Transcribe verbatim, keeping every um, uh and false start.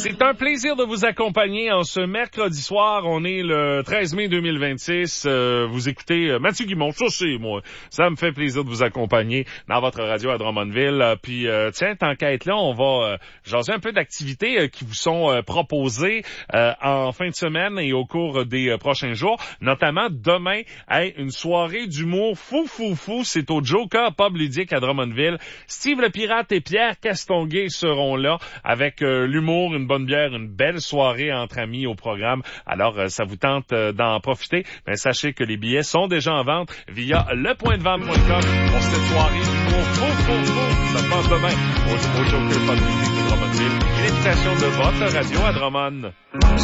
C'est un plaisir de vous accompagner en ce mercredi soir. On est le treize mai deux mille vingt-six. Euh, vous écoutez euh, Mathieu Guimond, ça c'est moi. Ça me fait plaisir de vous accompagner dans votre radio à Drummondville. Euh, puis euh, tiens, tant qu'à être là, on va euh, jaser un peu d'activités euh, qui vous sont euh, proposées euh, en fin de semaine et au cours des euh, prochains jours. Notamment demain, hey, une soirée d'humour fou fou fou. C'est au Joker Pub Ludique à Drummondville. Steve le Pirate et Pierre Castonguay seront là avec euh, l'humour, une bonne bière, une belle soirée entre amis au programme. Alors, euh, ça vous tente euh, d'en profiter? Ben, sachez que les billets sont déjà en vente via le point de vente point com pour cette soirée d'humour fou, fou, fou. Ça se passe demain au, au Joker Pub Ludique de Drummondville. Une invitation de votre radio à Drummond.